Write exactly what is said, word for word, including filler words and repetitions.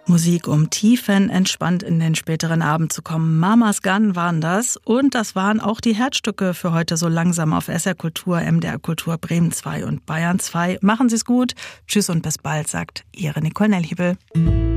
Musik, um tiefenentspannt in den späteren Abend zu kommen. Mamas Gun waren das. Und das waren auch die Herzstücke für heute so langsam auf S R Kultur, M D R Kultur, Bremen zwei und Bayern zwei. Machen Sie es gut. Tschüss und bis bald, sagt Ihre Nicole Nelhibel.